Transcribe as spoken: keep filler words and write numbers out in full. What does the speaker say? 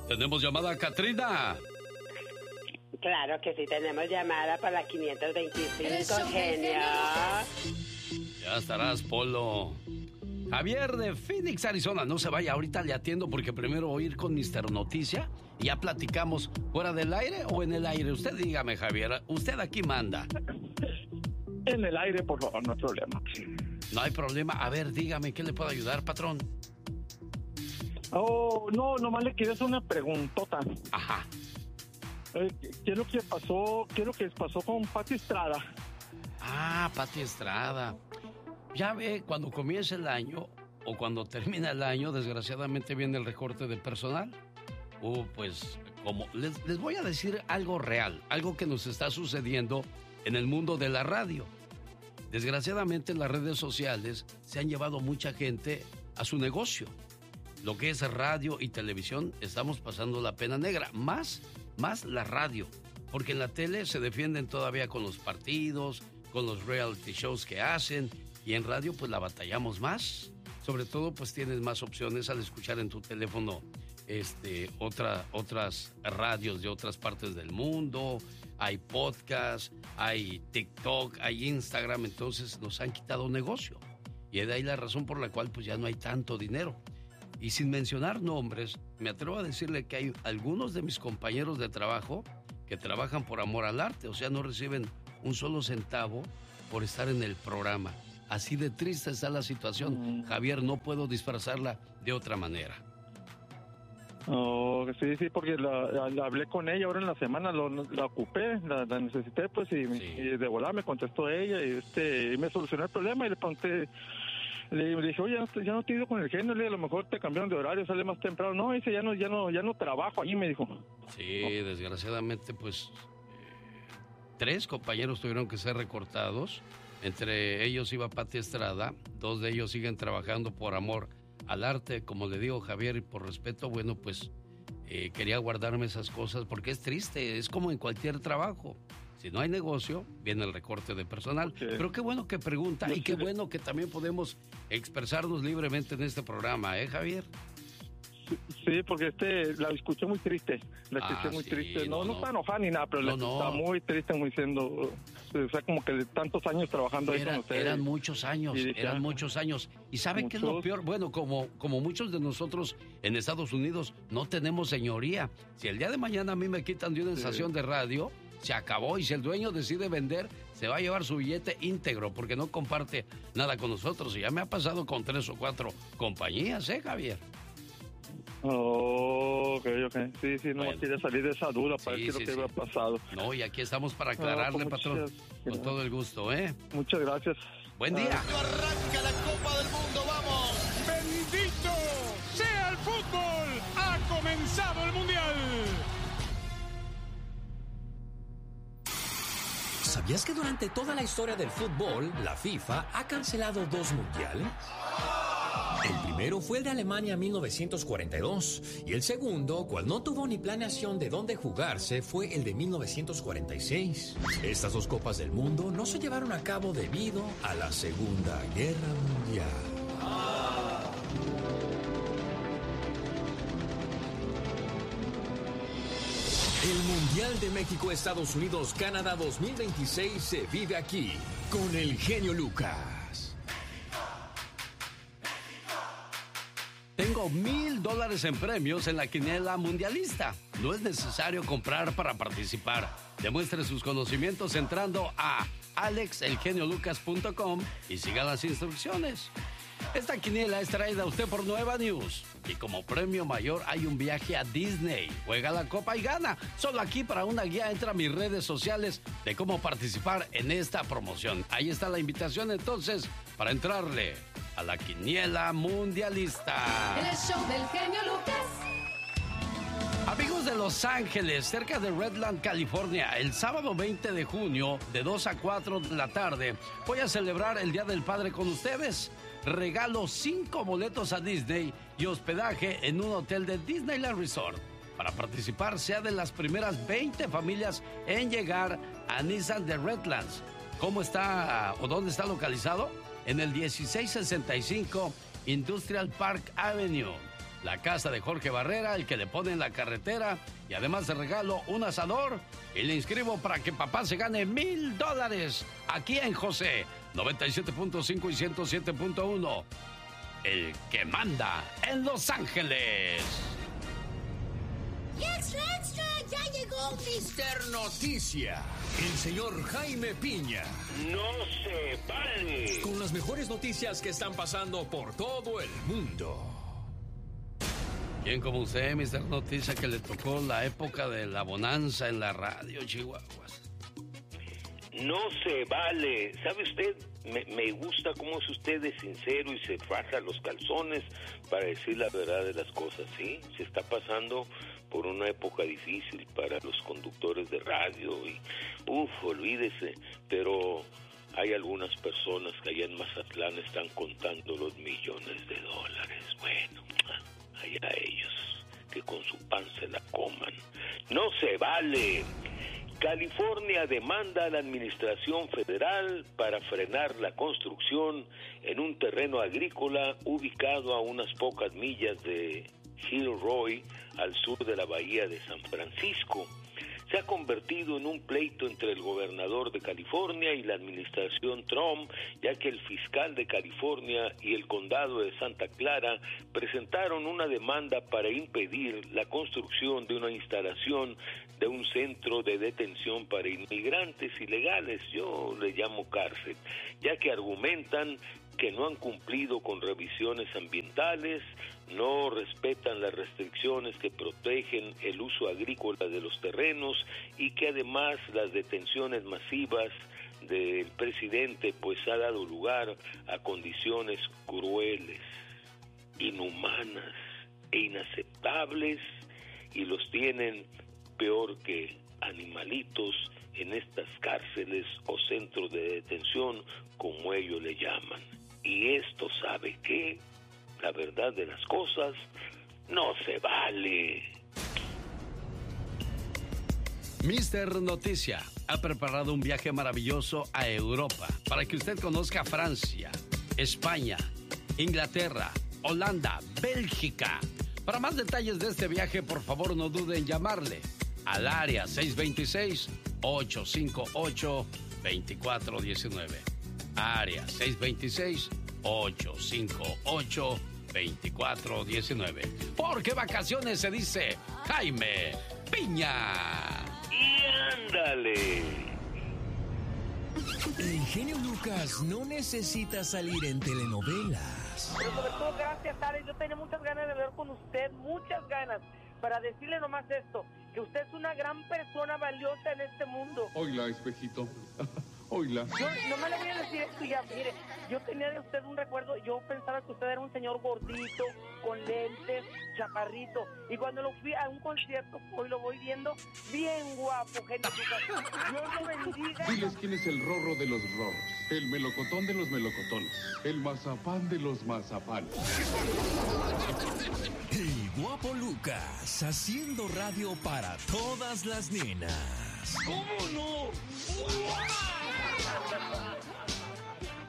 ¿Tenemos llamada, Catrina? Claro que sí, tenemos llamada para la quinientos veinticinco, genio. Ya estarás, Polo. Javier de Phoenix, Arizona. No se vaya, ahorita le atiendo porque primero voy a ir con mister Noticia y ya platicamos fuera del aire o en el aire. Usted dígame, Javier, usted aquí manda. En el aire, por favor, no hay problema. No hay problema. A ver, dígame, ¿qué le puedo ayudar, patrón? Oh, no, nomás le quería hacer una preguntota. Ajá. Eh, ¿Qué es lo que pasó? ¿Qué es lo que pasó con Pati Estrada? Ah, Pati Estrada. Ya ve, cuando comienza el año o cuando termina el año, desgraciadamente viene el recorte de personal. Uh, pues, como les, les voy a decir algo real, algo que nos está sucediendo en el mundo de la radio. Desgraciadamente, las redes sociales se han llevado mucha gente a su negocio. Lo que es radio y televisión, estamos pasando la pena negra. Más, más la radio. Porque en la tele se defienden todavía con los partidos, con los reality shows que hacen. Y en radio pues la batallamos más. Sobre todo pues tienes más opciones al escuchar en tu teléfono este, otra, otras radios de otras partes del mundo. Hay podcast, hay TikTok, hay Instagram. Entonces nos han quitado negocio. Y es de ahí la razón por la cual pues ya no hay tanto dinero. Y sin mencionar nombres, me atrevo a decirle que hay algunos de mis compañeros de trabajo que trabajan por amor al arte. O sea, no reciben un solo centavo por estar en el programa. Así de triste está la situación, Javier, no puedo disfrazarla de otra manera. Oh, sí, sí, porque la, la hablé con ella ahora en la semana, lo, la ocupé, la, la necesité, pues, y, sí. y de volada me contestó ella, y este y me solucionó el problema, y le pregunté, le, le dije, oye, ya no, ya no te he ido con el genio, le, a lo mejor te cambiaron de horario, sale más temprano. No, dice, ya no, ya no, ya no trabajo ahí, me dijo. Sí, desgraciadamente, pues, eh, tres compañeros tuvieron que ser recortados. Entre ellos iba Pati Estrada, dos de ellos siguen trabajando por amor al arte, como le digo, Javier, y por respeto, bueno, pues eh, quería guardarme esas cosas porque es triste, es como en cualquier trabajo. Si no hay negocio, viene el recorte de personal. Okay. Pero qué bueno que pregunta y qué bueno que también podemos expresarnos libremente en este programa, ¿eh, Javier? Sí, porque este la escuché muy triste, la escuché ah, muy sí, triste, no, no, no está enojada ni nada, pero no, la no. está muy triste, muy siendo, o sea, como que de tantos años trabajando ahí Era, con ustedes. Eran muchos años, dije, eran muchos años. ¿Y saben qué es lo peor? Bueno, como, como muchos de nosotros en Estados Unidos no tenemos señoría. Si el día de mañana a mí me quitan de una sí. estación de radio, se acabó, y si el dueño decide vender, se va a llevar su billete íntegro porque no comparte nada con nosotros. Y ya me ha pasado con tres o cuatro compañías, ¿eh, Javier? Oh, ok, ok. Sí, sí, no bueno. quería salir de esa duda para sí, decir sí, lo que sí. había pasado. No, y aquí estamos para aclararle, no, patrón. Muchas, con todo el gusto, ¿eh? Muchas gracias. Buen día. Ah. Arranca la Copa del Mundo, vamos. ¡Bendito sea el fútbol! ¡Ha comenzado el Mundial! ¿Sabías que durante toda la historia del fútbol, la FIFA ha cancelado dos mundiales? El primero fue el de Alemania en mil novecientos cuarenta y dos y el segundo, cual no tuvo ni planeación de dónde jugarse, fue el de mil novecientos cuarenta y seis. Estas dos Copas del Mundo no se llevaron a cabo debido a la Segunda Guerra Mundial. El Mundial de México-Estados Unidos-Canadá dos mil veintiséis se vive aquí, con el genio Lucas. Tengo mil dólares en premios en la quiniela mundialista. No es necesario comprar para participar. Demuestre sus conocimientos entrando a alex el genio lucas punto com y siga las instrucciones. Esta quiniela es traída a usted por Nueva News. Y como premio mayor hay un viaje a Disney. Juega la copa y gana. Solo aquí para una guía entra a mis redes sociales de cómo participar en esta promoción. Ahí está la invitación entonces para entrarle a la quiniela mundialista. El show del genio Lucas. Amigos de Los Ángeles, cerca de Redland, California, el sábado veinte de junio, de dos a cuatro de la tarde, voy a celebrar el Día del Padre con ustedes. Regalo cinco boletos a Disney y hospedaje en un hotel de Disneyland Resort. Para participar, sea de las primeras veinte familias en llegar a Nissan de Redlands. ¿Cómo está o dónde está localizado? En el dieciséis sesenta y cinco Industrial Park Avenue. la casa de Jorge Barrera, el que le pone en la carretera, y además de regalo un asador, y le inscribo para que papá se gane mil dólares aquí en José noventa y siete punto cinco y ciento siete punto uno, el que manda en Los Ángeles. ¡Y extra, extra! ¡Ya llegó mister Noticia! El señor Jaime Piña. ¡No se vale! Con las mejores noticias que están pasando por todo el mundo. ¿Quién como usted, mister Noticia, que le tocó la época de la bonanza en la radio, Chihuahuas? No se vale. ¿Sabe usted? Me, me gusta cómo es usted de sincero y se faja los calzones para decir la verdad de las cosas, ¿sí? Se está pasando por una época difícil para los conductores de radio y, uff, olvídese, pero hay algunas personas que allá en Mazatlán están contando los millones de dólares. Bueno, allá ellos, que con su pan se la coman. ¡No se vale! California demanda a la administración federal para frenar la construcción en un terreno agrícola ubicado a unas pocas millas de Gilroy, al sur de la bahía de San Francisco. Se ha convertido en un pleito entre el gobernador de California y la administración Trump, ya que el fiscal de California y el condado de Santa Clara presentaron una demanda para impedir la construcción de una instalación de un centro de detención para inmigrantes ilegales, yo le llamo cárcel, ya que argumentan que no han cumplido con revisiones ambientales, no respetan las restricciones que protegen el uso agrícola de los terrenos y que además las detenciones masivas del presidente pues ha dado lugar a condiciones crueles, inhumanas e inaceptables y los tienen peor que animalitos en estas cárceles o centros de detención como ellos le llaman. Y esto, ¿sabe qué? La verdad de las cosas no se vale. mister Noticia ha preparado un viaje maravilloso a Europa para que usted conozca Francia, España, Inglaterra, Holanda, Bélgica. Para más detalles de este viaje, por favor, no duden en llamarle al área seis dos seis, ocho cinco ocho, dos cuatro uno nueve. Área seis dos seis, ocho cinco ocho, dos cuatro uno nueve. Porque vacaciones se dice Jaime Piña. Y ándale. El genio Lucas no necesita salir en telenovelas. Pero sobre todo, gracias, Alex. Yo tenía muchas ganas de hablar con usted, muchas ganas, para decirle nomás esto, que usted es una gran persona valiosa en este mundo. Oiga, espejito. Oiga. Yo no me le voy a decir esto ya, mire, yo tenía de usted un recuerdo, yo pensaba que usted era un señor gordito, con lentes, chaparrito, y cuando lo fui a un concierto, hoy lo voy viendo, bien guapo, genio Lucas. Dios lo bendiga. Diles quién es el rorro de los rorros, el melocotón de los melocotones, el mazapán de los mazapanes. El guapo Lucas, haciendo radio para todas las nenas. ¿Cómo no?